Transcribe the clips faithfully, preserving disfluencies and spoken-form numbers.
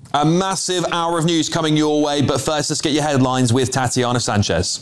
A massive hour of news coming your way, but first let's get your headlines with Tatiana Sanchez.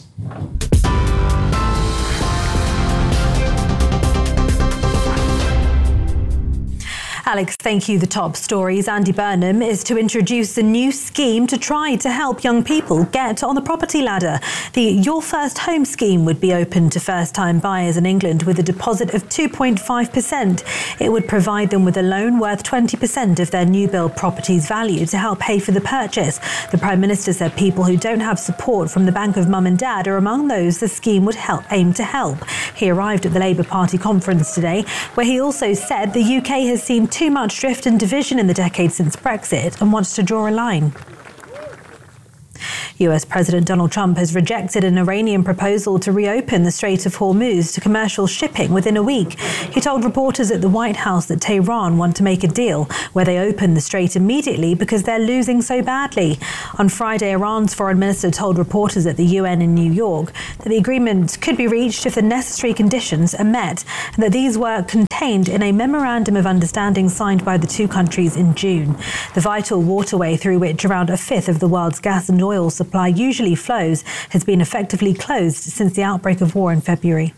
Alex, thank you. The top stories. Andy Burnham is to introduce a new scheme to try to help young people get on the property ladder. The Your First Home scheme would be open to first-time buyers in England with a deposit of two point five percent. It would provide them with a loan worth twenty percent of their new build property's value to help pay for the purchase. The Prime Minister said people who don't have support from the Bank of Mum and Dad are among those the scheme would help aim to help. He arrived at the Labour Party conference today, where he also said the U K has seen too much drift and division in the decade since Brexit and wants to draw a line. U S President Donald Trump has rejected an Iranian proposal to reopen the Strait of Hormuz to commercial shipping within a week. He told reporters at the White House that Tehran want to make a deal where they open the strait immediately because they're losing so badly. On Friday, Iran's foreign minister told reporters at the U N in New York that the agreement could be reached if the necessary conditions are met, and that these were contained in a memorandum of understanding signed by the two countries in June. The vital waterway through which around a fifth of the world's gas and oil supply supply usually flows has been effectively closed since the outbreak of war in February.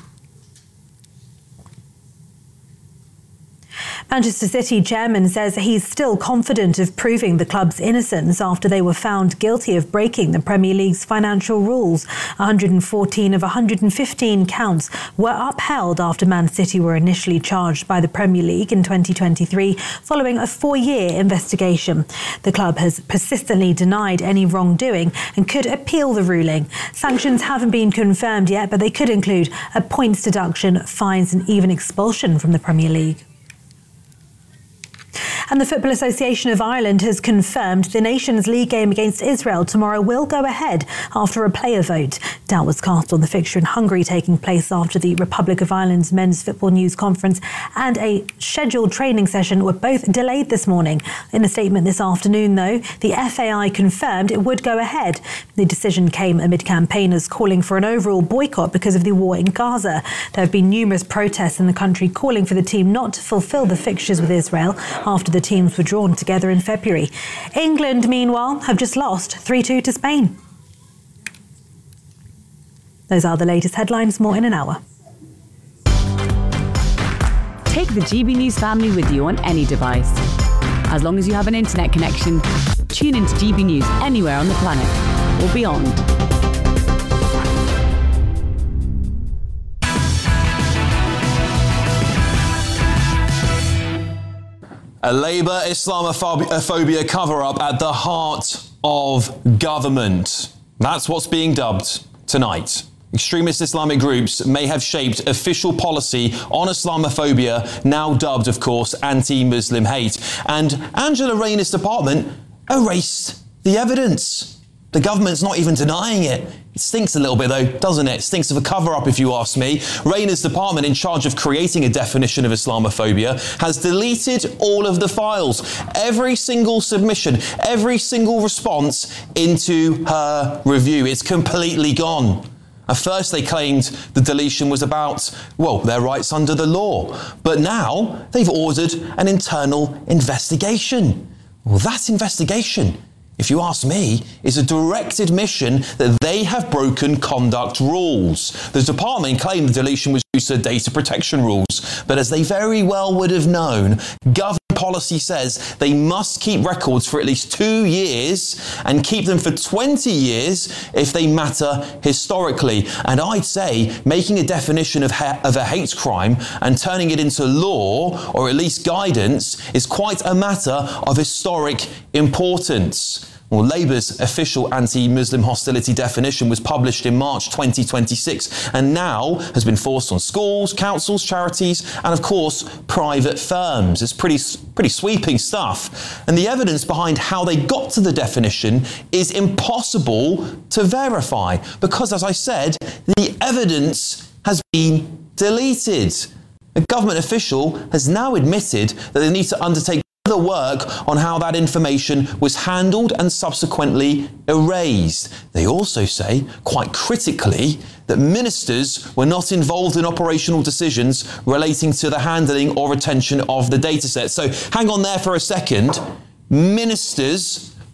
Manchester City chairman says he's still confident of proving the club's innocence after they were found guilty of breaking the Premier League's financial rules. one hundred fourteen of one hundred fifteen counts were upheld after Man City were initially charged by the Premier League in twenty twenty-three following a four-year investigation. The club has persistently denied any wrongdoing and could appeal the ruling. Sanctions haven't been confirmed yet, but they could include a points deduction, fines and even expulsion from the Premier League. And the Football Association of Ireland has confirmed the Nations League game against Israel tomorrow will go ahead after a player vote. Doubt was cast on the fixture in Hungary taking place after the Republic of Ireland's Men's Football News Conference and a scheduled training session were both delayed this morning. In a statement this afternoon, though, the F A I confirmed it would go ahead. The decision came amid campaigners calling for an overall boycott because of the war in Gaza. There have been numerous protests in the country calling for the team not to fulfil the fixtures with Israel after the teams were drawn together in February. England, meanwhile, have just lost three two to Spain. Those are the latest headlines. More in an hour. Take the G B News family with you on any device. As long as you have an internet connection, tune into G B News anywhere on the planet or beyond. A Labour Islamophobia cover-up at the heart of government. That's what's being dubbed tonight. Extremist Islamic groups may have shaped official policy on Islamophobia, now dubbed, of course, anti-Muslim hate. And Angela Rayner's department erased the evidence. The government's not even denying it. It stinks a little bit, though, doesn't it? It stinks of a cover-up, if you ask me. Rayner's department, in charge of creating a definition of Islamophobia, has deleted all of the files, every single submission, every single response into her review. It's completely gone. At first, they claimed the deletion was about, well, their rights under the law. But now they've ordered an internal investigation. Well, that investigation, if you ask me, is a direct admission that they have broken conduct rules. The department claimed the deletion was due to data protection rules, but as they very well would have known, government policy says they must keep records for at least two years and keep them for twenty years if they matter historically. And I'd say making a definition of, ha- of a hate crime and turning it into law, or at least guidance, is quite a matter of historic importance. Well, Labour's official anti-Muslim hostility definition was published in March twenty twenty-six and now has been forced on schools, councils, charities and, of course, private firms. It's pretty, pretty sweeping stuff. And the evidence behind how they got to the definition is impossible to verify because, as I said, the evidence has been deleted. A government official has now admitted that they need to undertake the work on how that information was handled and subsequently erased. They also say, quite critically, that ministers were not involved in operational decisions relating to the handling or retention of the dataset. So hang on there for a second. Ministers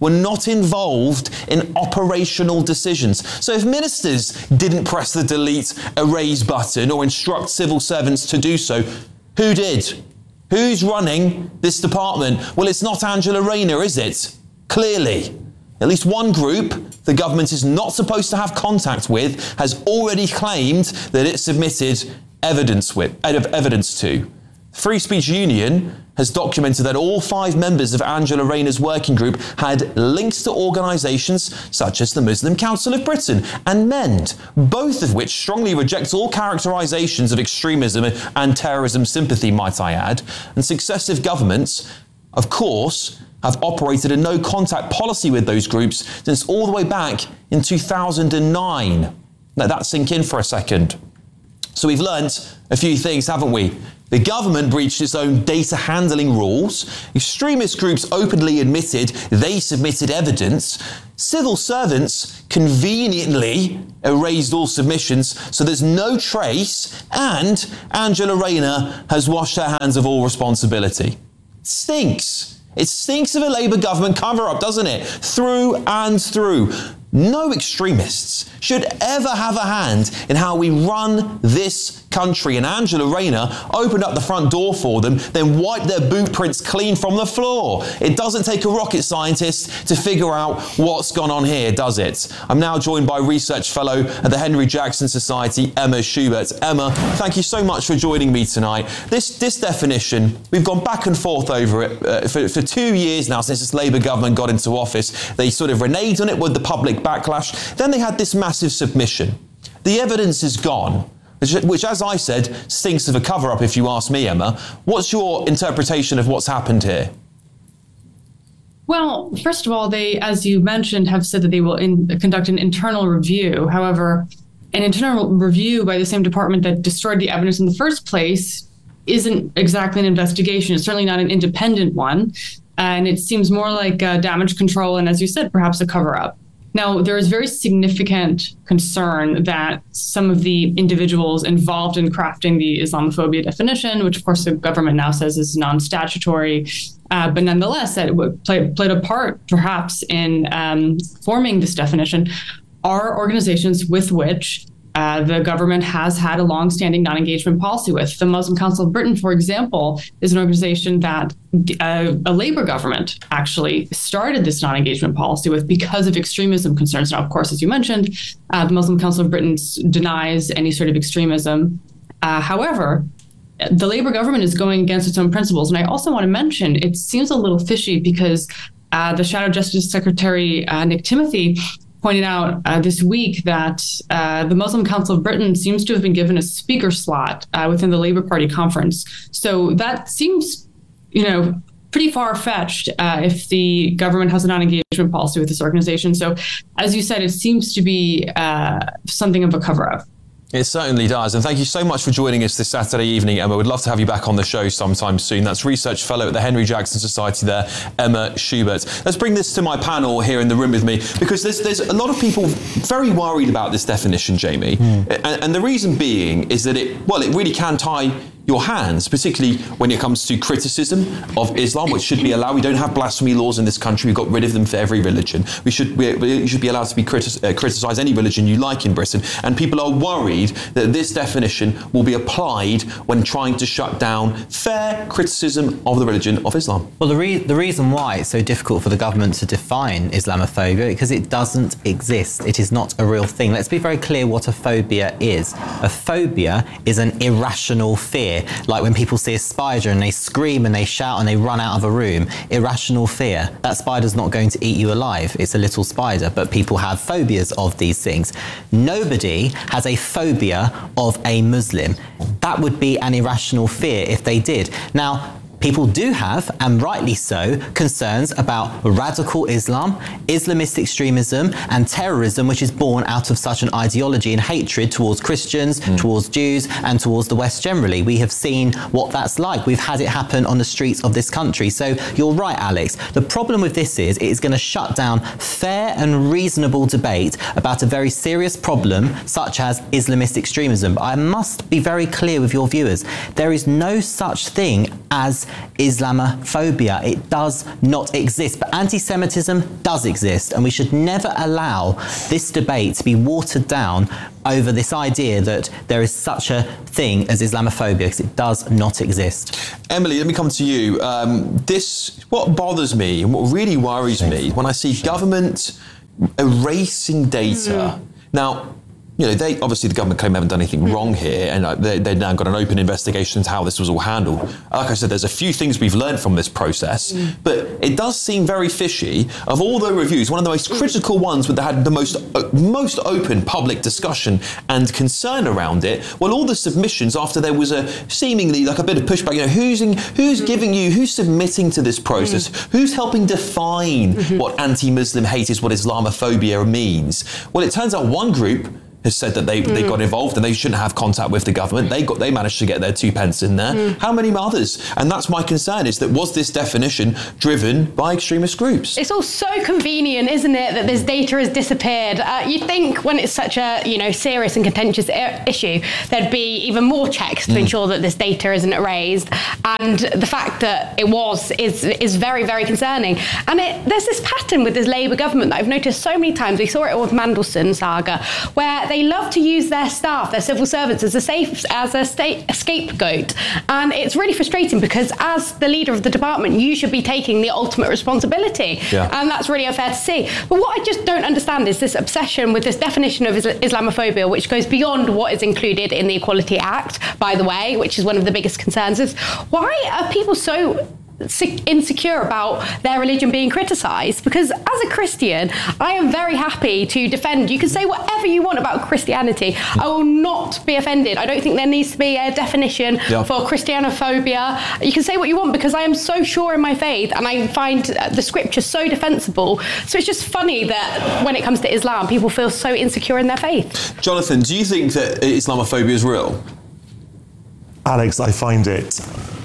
were not involved in operational decisions. So if ministers didn't press the delete erase button or instruct civil servants to do so, who did? Who's running this department? Well, it's not Angela Rayner, is it? Clearly. At least one group the government is not supposed to have contact with has already claimed that it submitted evidence with evidence to. Free Speech Union has documented that all five members of Angela Rayner's working group had links to organisations such as the Muslim Council of Britain and MEND, both of which strongly reject all characterisations of extremism and terrorism sympathy, might I add. And successive governments, of course, have operated a no-contact policy with those groups since all the way back in two thousand nine. Let that sink in for a second. So we've learnt a few things, haven't we? The government breached its own data handling rules. Extremist groups openly admitted they submitted evidence. Civil servants conveniently erased all submissions, so there's no trace. And Angela Rayner has washed her hands of all responsibility. It stinks. It stinks of a Labour government cover-up, doesn't it? Through and through. No extremists should ever have a hand in how we run this country. And Angela Rayner opened up the front door for them, then wiped their boot prints clean from the floor. It doesn't take a rocket scientist to figure out what's gone on here, does it? I'm now joined by research fellow at the Henry Jackson Society, Emma Schubert. Emma, thank you so much for joining me tonight. This this definition, we've gone back and forth over it uh, for, for two years now since this Labour government got into office. They sort of reneged on it with the public backlash. Then they had this massive submission. The evidence is gone, which, which as I said, stinks of a cover-up if you ask me, Emma. What's your interpretation of what's happened here? Well, first of all, they, as you mentioned, have said that they will in, conduct an internal review. However, an internal review by the same department that destroyed the evidence in the first place isn't exactly an investigation. It's certainly not an independent one. And it seems more like uh, damage control and, as you said, perhaps a cover-up. Now, there is very significant concern that some of the individuals involved in crafting the Islamophobia definition, which of course the government now says is non-statutory, uh, but nonetheless that it would play, played a part perhaps in um, forming this definition, are organizations with which Uh, the government has had a long-standing non-engagement policy with. The Muslim Council of Britain, for example, is an organization that uh, a Labour government actually started this non-engagement policy with because of extremism concerns. Now, of course, as you mentioned, uh, the Muslim Council of Britain denies any sort of extremism. Uh, however, the Labour government is going against its own principles. And I also want to mention, it seems a little fishy because uh, the Shadow Justice Secretary, uh, Nick Timothy, pointed out uh, this week that uh, the Muslim Council of Britain seems to have been given a speaker slot uh, within the Labour Party conference. So that seems, you know, pretty far-fetched uh, if the government has a non-engagement policy with this organization. So, as you said, it seems to be uh, something of a cover-up. It certainly does. And thank you so much for joining us this Saturday evening, Emma. We'd love to have you back on the show sometime soon. That's research fellow at the Henry Jackson Society there, Emma Schubert. Let's bring this to my panel here in the room with me, because there's, there's a lot of people very worried about this definition, Jamie. Mm. And, and the reason being is that it, well, it really can tie your hands, particularly when it comes to criticism of Islam, which should be allowed. We don't have blasphemy laws in this country. We've got rid of them for every religion. We should we, we should be allowed to be criti- uh, criticise any religion you like in Britain. And people are worried that this definition will be applied when trying to shut down fair criticism of the religion of Islam. Well, the, re- the reason why it's so difficult for the government to define Islamophobia is because it doesn't exist. It is not a real thing. Let's be very clear what a phobia is. A phobia is an irrational fear. Like when people see a spider and they scream and they shout and they run out of a room. Irrational fear. That spider's not going to eat you alive. It's a little spider, but people have phobias of these things. Nobody has a phobia of a Muslim. That would be an irrational fear if they did. Now, people do have, and rightly so, concerns about radical Islam, Islamist extremism, and terrorism, which is born out of such an ideology and hatred towards Christians, mm. towards Jews, and towards the West generally. We have seen what that's like. We've had it happen on the streets of this country. So you're right, Alex. The problem with this is it is going to shut down fair and reasonable debate about a very serious problem, such as Islamist extremism. But I must be very clear with your viewers. There is no such thing as Islamophobia. It does not exist. But anti-Semitism does exist, and we should never allow this debate to be watered down over this idea that there is such a thing as Islamophobia, because it does not exist. Emily, let me come to you. Um, this, what bothers me and what really worries me when I see government erasing data. Mm. Now, you know, they obviously the government claim they haven't done anything wrong here, and uh, they, they've now got an open investigation into how this was all handled. Like I said, there's a few things we've learned from this process, mm. but it does seem very fishy. Of all the reviews, one of the most critical ones that had the most uh, most open public discussion and concern around it. Well, all the submissions after there was a seemingly like a bit of pushback. You know, who's in, who's mm. giving you, who's submitting to this process, mm. who's helping define mm-hmm. what anti-Muslim hate is, what Islamophobia means. Well, it turns out one group has said that they, mm. they got involved and they shouldn't have contact with the government. They got they managed to get their two pence in there. Mm. How many others? And that's my concern, is that was this definition driven by extremist groups? It's all so convenient, isn't it, that this data has disappeared? Uh, you'd think when it's such a you know serious and contentious I- issue, there'd be even more checks to mm. ensure that this data isn't erased. And the fact that it was is is very, very concerning. And it, there's this pattern with this Labour government that I've noticed so many times. We saw it with Mandelson saga, where they love to use their staff, their civil servants, as a safe, as a, state, a scapegoat. And it's really frustrating because as the leader of the department, you should be taking the ultimate responsibility. Yeah. And that's really unfair to see. But what I just don't understand is this obsession with this definition of Islamophobia, which goes beyond what is included in the Equality Act, by the way, which is one of the biggest concerns, is why are people so insecure about their religion being criticised? Because as a Christian, I am very happy to defend. You can say whatever you want about Christianity. I will not be offended. I don't think there needs to be a definition yeah. for Christianophobia. You can say what you want, because I am so sure in my faith and I find the scripture so defensible. So it's just funny that when it comes to Islam, people feel so insecure in their faith. Jonathan, do you think that Islamophobia is real? Alex, I find it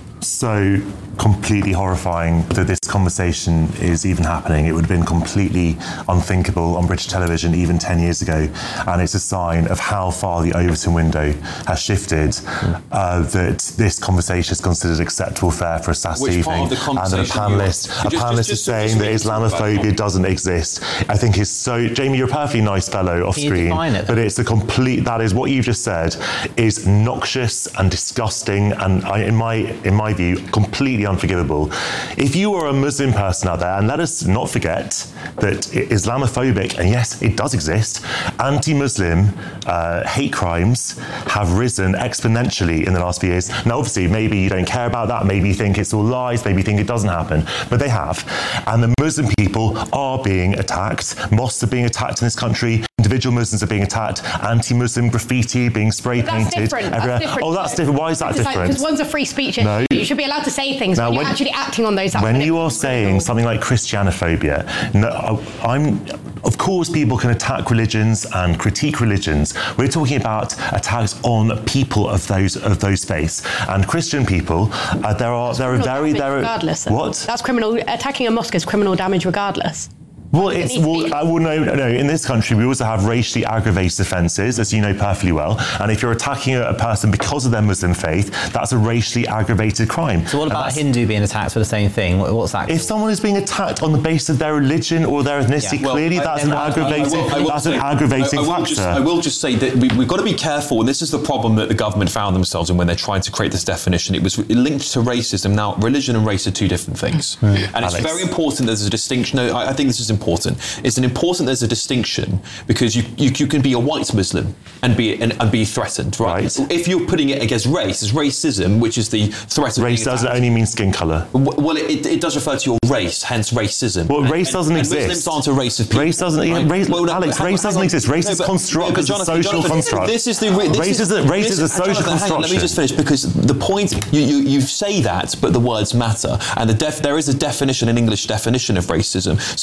so completely horrifying that this conversation is even happening. It would have been completely unthinkable on British television even ten years ago, and it's a sign of how far the Overton window has shifted, mm. uh, that this conversation is considered acceptable fare for a Saturday evening, and that a panellist, a just, panellist just, just, is saying that Islamophobia doesn't exist. I think is so... Jamie, you're a perfectly nice fellow off Can screen, you define it, but it's a complete... That is what you've just said is noxious and disgusting, and I, in my in my view, completely unforgivable. If you are a Muslim person out there, and let us not forget that Islamophobic, and yes, it does exist, anti-Muslim uh, hate crimes have risen exponentially in the last few years. Now, obviously, maybe you don't care about that, maybe you think it's all lies, maybe you think it doesn't happen, but they have. And the Muslim people are being attacked. Mosques are being attacked in this country. Individual Muslims are being attacked. Anti-Muslim graffiti being spray painted. That's that's different. Oh, that's different. Why is that because different? Because like, one's a free speech issue. No. You should be allowed to say things now, when you're when, actually acting on those. When you are saying something like Christianophobia, no, I'm. Of course, people can attack religions and critique religions. We're talking about attacks on people of those of those faiths, and Christian people. Uh, there are there are very there are regardless. What? That's criminal. Attacking a mosque is criminal damage regardless. Well, it's well, I will no, no. In this country, we also have racially aggravated offences, as you know perfectly well. And if you're attacking a, a person because of their Muslim faith, that's a racially aggravated crime. So, what about a Hindu being attacked for the same thing? What's that? If someone is being attacked on the basis of their religion or their ethnicity, yeah. well, clearly I, that's an aggravating. I, I will, I will that's say, an aggravating I, I factor. Just, I will just say that we, we've got to be careful, and this is the problem that the government found themselves in when they're trying to create this definition. It was linked to racism. Now, religion and race are two different things, mm. and Alex. It's very important. There's a distinction. No, I, I think this is important. It's important there's a distinction, because you, you you can be a white Muslim and be and, and be threatened, right? right? If you're putting it against race, it's racism, which is the threat of race doesn't only mean skin colour. Well, it, it does refer to your race, hence racism. Well, and, race doesn't and, exist. And Muslims aren't a race of people. Race doesn't. Right? Race, well, no, Alex, how, race doesn't exist. Race no, is construct. No, Jonathan, a social Jonathan, construct. This is the this race is, is, race this, is a social Jonathan, construction. On, let me just finish, because the point you, you you say that, but the words matter, and the def, there is a definition, an English definition of racism. So what? So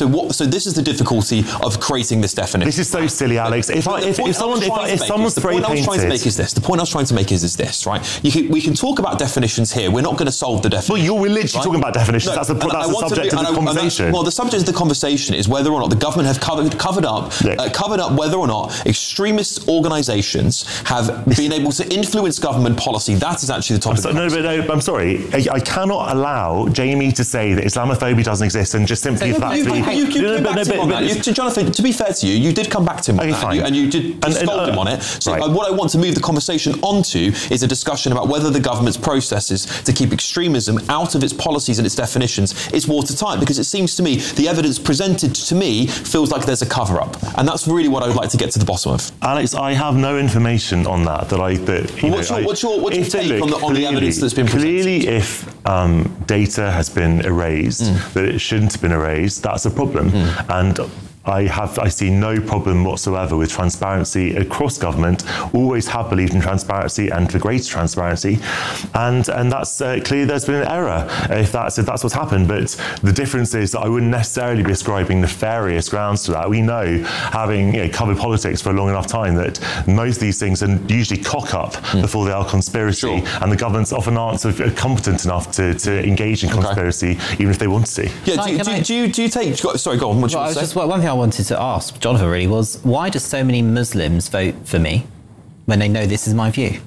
this is the difficulty of creating this definition. This is so silly, Alex. If, I, if, if, someone, if, I, if someone's the point I was trying to painted- make is this. The point I was trying to make is, is this, right? You can, we can talk about definitions here. We're not going to solve the definition. Well, you're we're literally right? talking about definitions. No, that's the, and that's I the want to subject be- of the and I- and conversation. that- well, the subject of the conversation is whether or not the government have covered, covered up, Yeah. uh, covered up whether or not extremist organisations have been able to influence government policy. That is actually the topic. So, no, but no, I'm sorry. I, I cannot allow Jamie to say that Islamophobia doesn't exist and just simply You, factually. you, you, you No, came no, back but- to him on but- that. You, Jonathan, to be fair to you, you did come back to him on Okay, that, fine. and you, and you did And- and, scold uh, him on it. So right. uh, what I want to move the conversation onto is a discussion about whether the government's processes to keep extremism out of its policies and its definitions is watertight, because it seems to me the evidence presented to me feels like there's a cover-up, and that's really what I would like to get to the bottom of. Alex, I have no information on that. That I that you Well, what's know, your- I- what's your- what's your if- take look, on the- on the clearly- evidence that's been presented? Clearly, if um, data has been erased Mm. that it shouldn't have been erased, that's a problem. Mm. And I have I see no problem whatsoever with transparency across government. Always have believed in transparency and for greater transparency, and and that's uh, clearly there's been an error if that's if that's what's happened. But the difference is that I wouldn't necessarily be ascribing nefarious grounds to that. We know, having you know, covered politics for a long enough time, that most of these things are usually cock up Mm. before they are conspiracy, Sure. and the governments often aren't sort of competent enough to, to engage in conspiracy, even if they want to. Yeah, Can I- do, can do, I- do, you, do you take... Sorry, go on. What do you Well, I want was to just, say? well, one thing I wanted to ask Jonathan really was, why do so many Muslims vote for me when they know this is my view?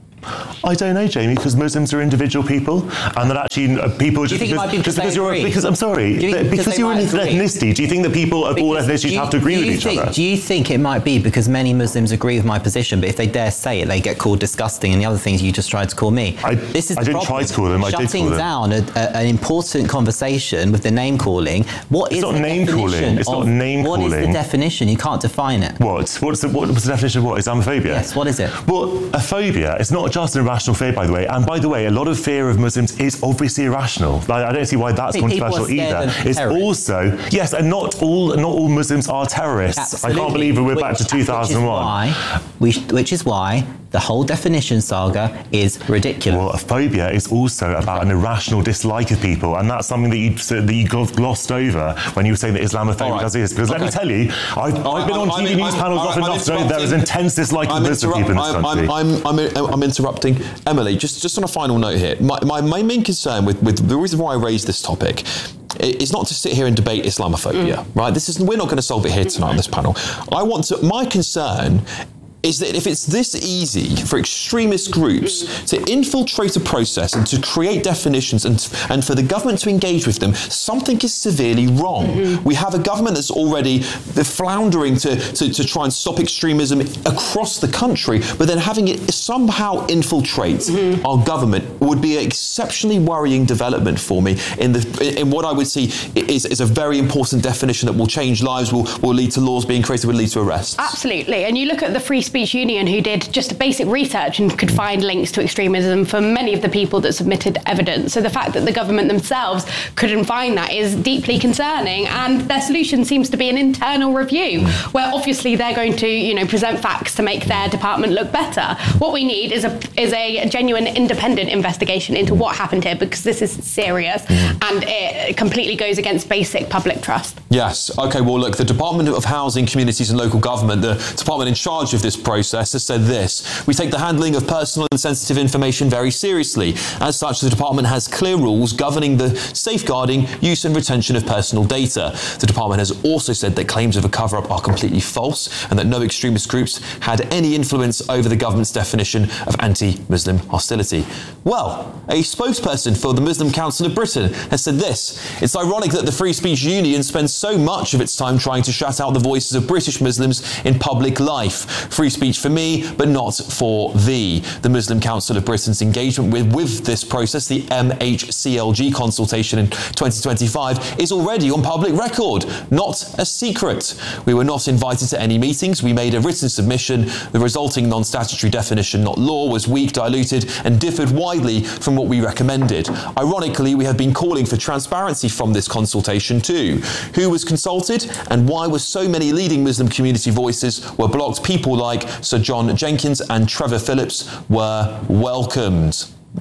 I don't know, Jamie, because Muslims are individual people, and that actually uh, people Do you just think it because, might be because just because they you're agree? because I'm sorry, Do you think that- because because they you're an might agree? ethnicity. Do you think that people of all Because- ethnicities do you- have to agree do with you each think, other? Do you think it might be because many Muslims agree with my position, but if they dare say it, they get called disgusting and the other things you just tried to call me? I- this is I the didn't problem. try to call them, I did Shutting call them. down a, a, an important conversation with the name calling. What It's is not the name calling. definition It's not of- name What is calling. the definition? You can't define it. What? What's the, what was the definition of what? Islamophobia? Yes, what is it? Well, a phobia is not just an irrational fear, by the way. And by the way, a lot of fear of Muslims is obviously irrational. Like, I don't see why that's Think people controversial are scared either. of It's terrorists. also, yes, and not all not all Muslims are terrorists. Absolutely. I can't believe we're Which- back to two thousand one. Which is why, we, which is why the whole definition saga is ridiculous. Well, a phobia is also about an irrational dislike of people, and that's something that you that you glossed over when you were saying that Islamophobia All right. does this. Because let me Okay. tell you, I've, I've been on I'm- T V news I'm- panels I'm- often I'm enough to know there is interrupting. intense dislike of I'm, Muslim interrupt- people in this I'm, country. I'm, I'm, I'm, I'm interrupting. Emily, just, just on a final note here. My, my, my main concern with, with the reason why I raised this topic is not to sit here and debate Islamophobia, Mm. right? This is, we're not going to solve it here tonight on this panel. I want to, my concern is that if it's this easy for extremist groups to infiltrate a process and to create definitions and, and for the government to engage with them, something is severely wrong. Mm-hmm. We have a government that's already floundering to, to, to try and stop extremism across the country, but then having it somehow infiltrate mm-hmm. our government would be an exceptionally worrying development for me in the in what I would see is, is a very important definition that will change lives, will, will lead to laws being created, will lead to arrests. Absolutely. And you look at the Free Speech Union, who did just a basic research and could find links to extremism for many of the people that submitted evidence. So the fact that the government themselves couldn't find that is deeply concerning. And their solution seems to be an internal review, where obviously they're going to, you know, present facts to make their department look better. What we need is a is a genuine independent investigation into what happened here, because this is serious and it completely goes against basic public trust. Yes. Okay, well, look, the Department of Housing, Communities and Local Government, the department in charge of this process, has said this: we take the handling of personal and sensitive information very seriously. As such, the department has clear rules governing the safeguarding, use and retention of personal data. The department has also said that claims of a cover-up are completely false and that no extremist groups had any influence over the government's definition of anti-Muslim hostility. Well, a spokesperson for the Muslim Council of Britain has said this: it's ironic that the Free Speech Union spends so much of its time trying to shut out the voices of British Muslims in public life. Free speech for me, but not for thee. The Muslim Council of Britain's engagement with, with this process, the M H C L G consultation in twenty twenty-five, is already on public record, not a secret. We were not invited to any meetings. We made a written submission. The resulting non-statutory definition, not law, was weak, diluted, and differed widely from what we recommended. Ironically, we have been calling for transparency from this consultation too. Who was consulted and why were so many leading Muslim community voices were blocked? People like Sir John Jenkins and Trevor Phillips were welcomed.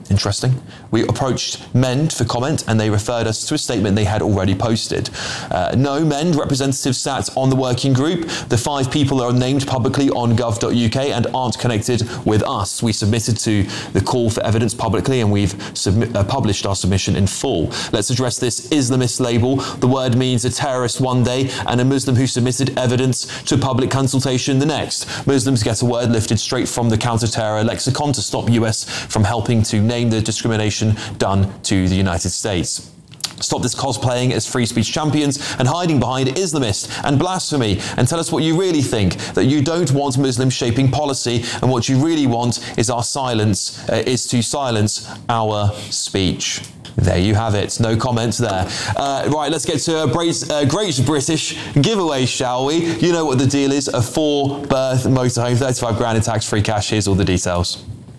interesting. We approached Mend for comment and they referred us to a statement they had already posted. Uh, no, Mend representatives sat on the working group. The five people are named publicly on gov dot U K and aren't connected with us. We submitted to the call for evidence publicly and we've submi- uh, published our submission in full. Let's address this Islamist label. The word means a terrorist one day and a Muslim who submitted evidence to public consultation the next. Muslims get a word lifted straight from the counter-terror lexicon to stop U S from helping to name the discrimination done to the United States. Stop this cosplaying as free speech champions and hiding behind Islamist and blasphemy, and tell us what you really think, that you don't want Muslims shaping policy and what you really want is our silence, uh, is to silence our speech. There you have it. No comments there. Uh, right, let's get to a great, uh, great British giveaway, shall we? You know what the deal is. A four-berth motorhome, thirty-five grand in tax-free cash. Here's all the details.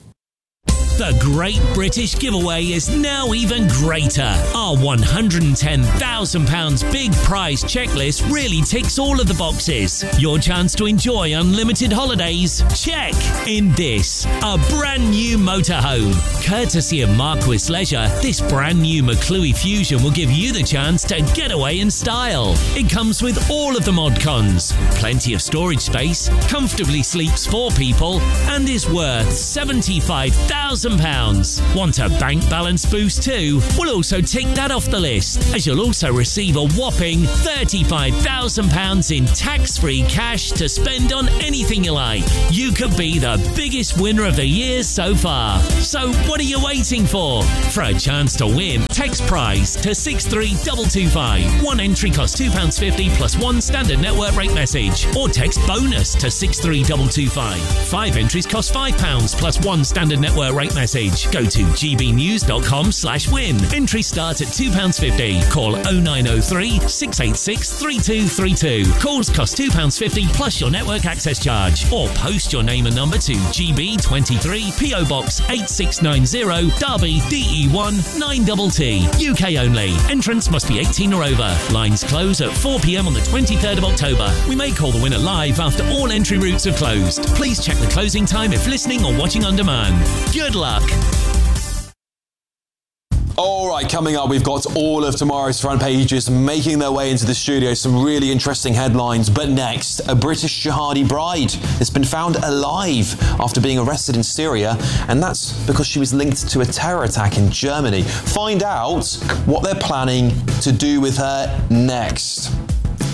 The Great British Giveaway is now even greater. Our one hundred ten thousand pounds big prize checklist really ticks all of the boxes. Your chance to enjoy unlimited holidays? Check. In this, a brand new motorhome. Courtesy of Marquis Leisure, this brand new McClue Fusion will give you the chance to get away in style. It comes with all of the mod cons, plenty of storage space, comfortably sleeps four people, and is worth seventy-five thousand pounds. Want a bank balance boost too? We'll also tick that off the list, as you'll also receive a whopping thirty-five thousand pounds in tax-free cash to spend on anything you like. You could be the biggest winner of the year so far. So what are you waiting for? For a chance to win, text prize to six three two two five. One entry costs two pounds fifty plus one standard network rate message. Or text bonus to six three two two five. Five entries cost five pounds plus one standard network rate message. Go to gbnews.com slash win. Entries start at two pounds fifty. Call oh nine oh three, six eight six, three two three two. Calls cost two pounds fifty plus your network access charge. Or post your name and number to G B twenty-three, P O Box eight six nine zero, Derby, D E one nine T T. U K only. Entrance must be eighteen or over. Lines close at four p.m. on the twenty-third of October. We may call the winner live after all entry routes have closed. Please check the closing time if listening or watching on demand. Good luck. All right, coming up, we've got all of tomorrow's front pages making their way into the studio. Some really interesting headlines. But next, a British jihadi bride has been found alive after being arrested in Syria, and that's because she was linked to a terror attack in Germany. Find out what they're planning to do with her next.